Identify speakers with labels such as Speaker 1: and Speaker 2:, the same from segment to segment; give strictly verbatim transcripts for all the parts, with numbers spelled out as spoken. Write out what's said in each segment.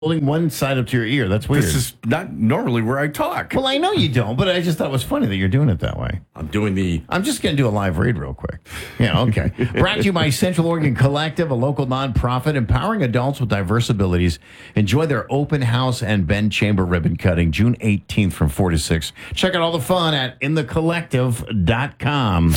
Speaker 1: holding one side up to your ear. That's weird.
Speaker 2: This is not normally where I talk.
Speaker 1: Well, I know you don't, but I just thought it was funny that you're doing it that way.
Speaker 2: I'm doing the...
Speaker 1: I'm just going to do a live read real quick. Yeah, okay. Brought to you by Central Oregon Collective, a local nonprofit empowering adults with diverse abilities. Enjoy their open house and Ben Chamber ribbon cutting June eighteenth from four to six. Check out all the fun at in the collective dot com.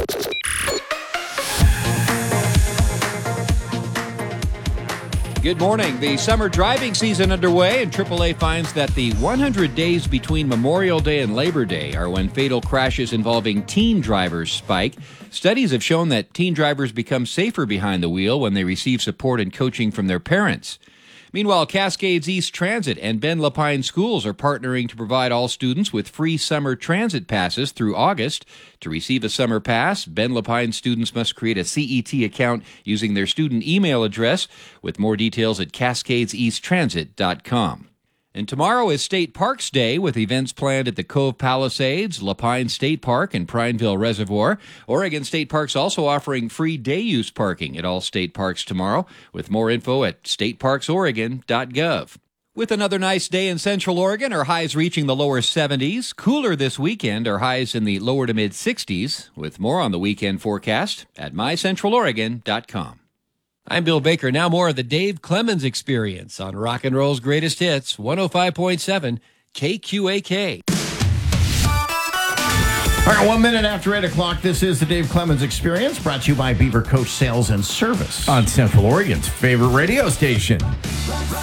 Speaker 3: Good morning. The summer driving season underway, and triple A finds that the one hundred days between Memorial Day and Labor Day are when fatal crashes involving teen drivers spike. Studies have shown that teen drivers become safer behind the wheel when they receive support and coaching from their parents. Meanwhile, Cascades East Transit and Ben Lapine Schools are partnering to provide all students with free summer transit passes through August. To receive a summer pass, Ben Lapine students must create a C E T account using their student email address, with more details at cascades east transit dot com. And tomorrow is State Parks Day, with events planned at the Cove Palisades, Lapine State Park, and Prineville Reservoir. Oregon State Parks also offering free day-use parking at all state parks tomorrow, with more info at state parks oregon dot gov. With another nice day in Central Oregon, our highs reaching the lower seventies. Cooler this weekend, our highs in the lower to mid-sixties. With more on the weekend forecast at my central oregon dot com. I'm Bill Baker. Now more of the Dave Clemens Experience on Rock and Roll's Greatest Hits, one oh five point seven K Q A K.
Speaker 1: All right, one minute after eight o'clock, this is the Dave Clemens Experience, brought to you by Beaver Coach Sales and Service.
Speaker 2: On Central Oregon's favorite radio station.